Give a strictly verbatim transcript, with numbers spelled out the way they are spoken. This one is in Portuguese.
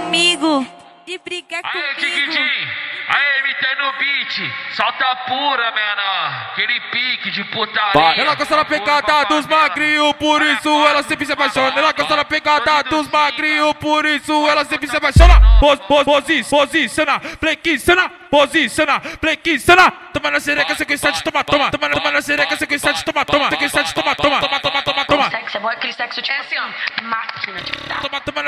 comigo, de brigar comigo. Aê, Tiquidim, aê, M T no beat, solta pura, menor, aquele pique de putaria. Ela gosta da pegada dos magrinhos, por isso ela sempre se apaixona. Ela gosta da pegada dos magrinhos, por isso ela sempre se apaixona. Pos, pos, posi, posiciona, flexiciona, posiciona, flexiciona. Toma na sereca, sequência de toma, toma, toma.